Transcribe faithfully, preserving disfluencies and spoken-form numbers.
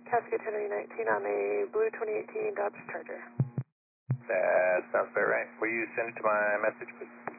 Cascade ten nineteen on a blue twenty eighteen Dodge Charger. That sounds about right. Will you send it to my message, please?